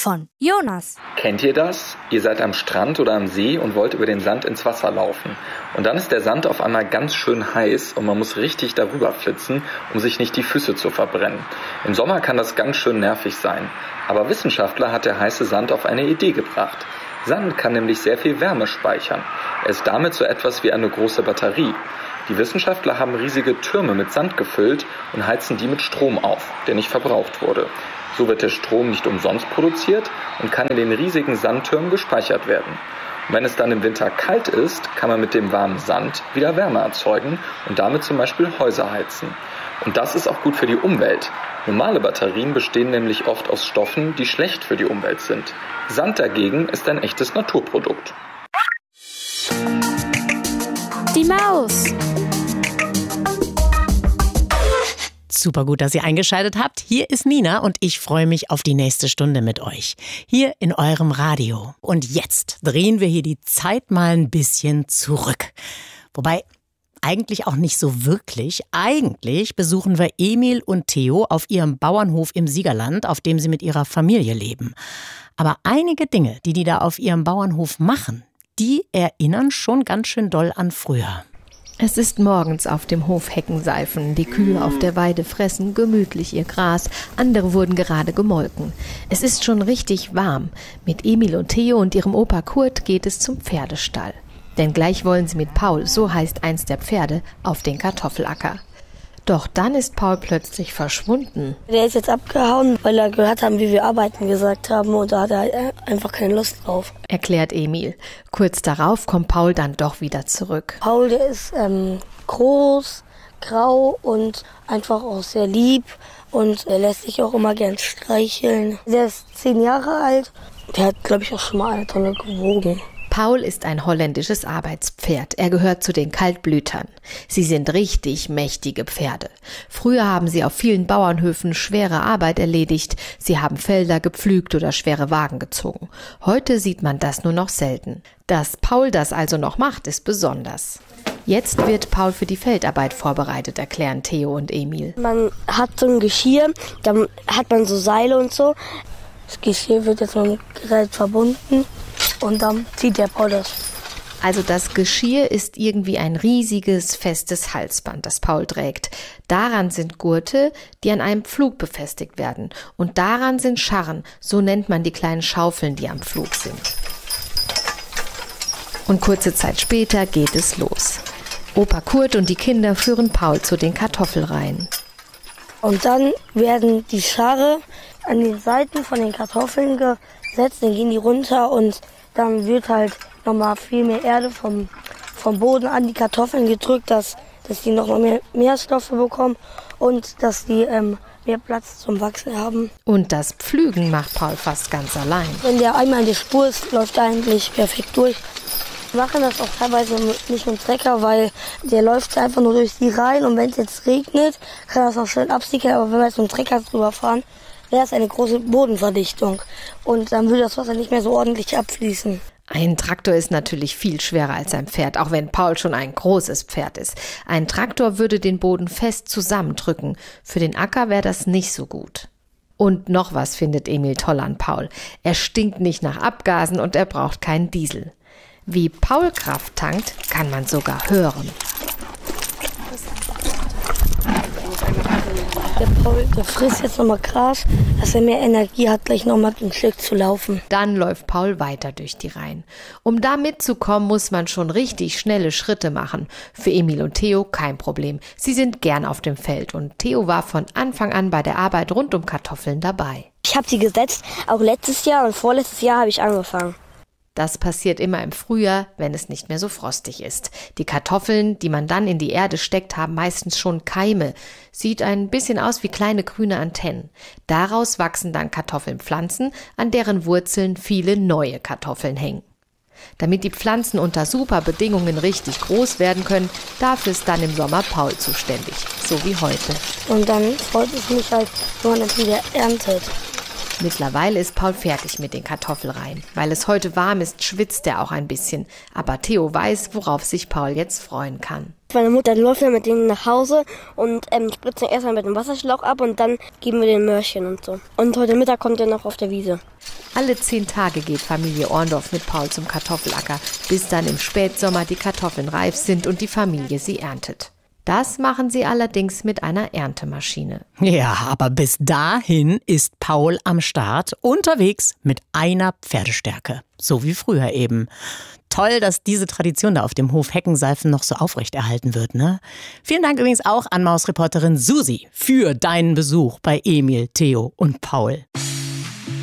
von Jonas. Kennt ihr das? Ihr seid am Strand oder am See und wollt über den Sand ins Wasser laufen. Und dann ist der Sand auf einmal ganz schön heiß und man muss richtig darüber flitzen, um sich nicht die Füße zu verbrennen. Im Sommer kann das ganz schön nervig sein. Aber Wissenschaftler hat der heiße Sand auf eine Idee gebracht. Sand kann nämlich sehr viel Wärme speichern. Er ist damit so etwas wie eine große Batterie. Die Wissenschaftler haben riesige Türme mit Sand gefüllt und heizen die mit Strom auf, der nicht verbraucht wurde. So wird der Strom nicht umsonst produziert und kann in den riesigen Sandtürmen gespeichert werden. Und wenn es dann im Winter kalt ist, kann man mit dem warmen Sand wieder Wärme erzeugen und damit zum Beispiel Häuser heizen. Und das ist auch gut für die Umwelt. Normale Batterien bestehen nämlich oft aus Stoffen, die schlecht für die Umwelt sind. Sand dagegen ist ein echtes Naturprodukt. Die Maus. Super gut, dass ihr eingeschaltet habt. Hier ist Nina und ich freue mich auf die nächste Stunde mit euch. Hier in eurem Radio. Und jetzt drehen wir hier die Zeit mal ein bisschen zurück. Wobei eigentlich auch nicht so wirklich. Eigentlich besuchen wir Emil und Theo auf ihrem Bauernhof im Siegerland, auf dem sie mit ihrer Familie leben. Aber einige Dinge, die da auf ihrem Bauernhof machen, die erinnern schon ganz schön doll an früher. Es ist morgens auf dem Hof Heckenseifen. Die Kühe auf der Weide fressen gemütlich ihr Gras. Andere wurden gerade gemolken. Es ist schon richtig warm. Mit Emil und Theo und ihrem Opa Kurt geht es zum Pferdestall. Denn gleich wollen sie mit Paul, so heißt eins der Pferde, auf den Kartoffelacker. Doch dann ist Paul plötzlich verschwunden. Der ist jetzt abgehauen, weil er gehört hat, wie wir arbeiten gesagt haben. Und da hat er einfach keine Lust drauf. Erklärt Emil. Kurz darauf kommt Paul dann doch wieder zurück. Paul, der ist groß, grau und einfach auch sehr lieb. Und er lässt sich auch immer gern streicheln. Der ist 10 Jahre alt. Der hat, glaube ich, auch schon mal 1 Tonne gewogen. Paul ist ein holländisches Arbeitspferd. Er gehört zu den Kaltblütern. Sie sind richtig mächtige Pferde. Früher haben sie auf vielen Bauernhöfen schwere Arbeit erledigt. Sie haben Felder gepflügt oder schwere Wagen gezogen. Heute sieht man das nur noch selten. Dass Paul das also noch macht, ist besonders. Jetzt wird Paul für die Feldarbeit vorbereitet, erklären Theo und Emil. Man hat so ein Geschirr, dann hat man so Seile und so. Das Geschirr wird jetzt mit dem Gerät verbunden. Und dann zieht der Paul das. Also das Geschirr ist irgendwie ein riesiges, festes Halsband, das Paul trägt. Daran sind Gurte, die an einem Pflug befestigt werden. Und daran sind Scharren, so nennt man die kleinen Schaufeln, die am Pflug sind. Und kurze Zeit später geht es los. Opa Kurt und die Kinder führen Paul zu den Kartoffelreihen. Und dann werden die Scharre an den Seiten von den Kartoffeln gesetzt, dann gehen die runter und dann wird halt nochmal viel mehr Erde vom Boden an die Kartoffeln gedrückt, dass die nochmal mehr Nährstoffe bekommen und dass die mehr Platz zum Wachsen haben. Und das Pflügen macht Paul fast ganz allein. Wenn der einmal in die Spur ist, läuft er eigentlich perfekt durch. Wir machen das auch teilweise nicht mit dem Trecker, weil der läuft einfach nur durch die Reihen und wenn es jetzt regnet, kann das auch schön absickern, aber wenn wir jetzt mit dem Trecker drüber fahren, wäre es eine große Bodenverdichtung und dann würde das Wasser nicht mehr so ordentlich abfließen. Ein Traktor ist natürlich viel schwerer als ein Pferd, auch wenn Paul schon ein großes Pferd ist. Ein Traktor würde den Boden fest zusammendrücken. Für den Acker wäre das nicht so gut. Und noch was findet Emil toll an Paul. Er stinkt nicht nach Abgasen und er braucht keinen Diesel. Wie Paul Kraft tankt, kann man sogar hören. Der Paul, der frisst jetzt nochmal Gras, dass er mehr Energie hat, gleich nochmal ein Stück zu laufen. Dann läuft Paul weiter durch die Reihen. Um da mitzukommen, muss man schon richtig schnelle Schritte machen. Für Emil und Theo kein Problem. Sie sind gern auf dem Feld und Theo war von Anfang an bei der Arbeit rund um Kartoffeln dabei. Ich habe sie gesetzt, auch letztes Jahr und vorletztes Jahr habe ich angefangen. Das passiert immer im Frühjahr, wenn es nicht mehr so frostig ist. Die Kartoffeln, die man dann in die Erde steckt, haben meistens schon Keime. Sieht ein bisschen aus wie kleine grüne Antennen. Daraus wachsen dann Kartoffelpflanzen, an deren Wurzeln viele neue Kartoffeln hängen. Damit die Pflanzen unter super Bedingungen richtig groß werden können, dafür ist dann im Sommer Paul zuständig, so wie heute. Und dann freut es mich halt, wenn man das wieder erntet. Mittlerweile ist Paul fertig mit den Kartoffelreihen. Weil es heute warm ist, schwitzt er auch ein bisschen. Aber Theo weiß, worauf sich Paul jetzt freuen kann. Meine Mutter läuft dann mit denen nach Hause und spritzt dann erstmal mit dem Wasserschlauch ab und dann geben wir den Möhrchen und so. Und heute Mittag kommt er noch auf der Wiese. Alle 10 Tage geht Familie Orndorff mit Paul zum Kartoffelacker, bis dann im Spätsommer die Kartoffeln reif sind und die Familie sie erntet. Das machen sie allerdings mit einer Erntemaschine. Ja, aber bis dahin ist Paul am Start, unterwegs mit einer Pferdestärke. So wie früher eben. Toll, dass diese Tradition da auf dem Hof Heckenseifen noch so aufrechterhalten wird, ne? Vielen Dank übrigens auch an Mausreporterin Susi für deinen Besuch bei Emil, Theo und Paul.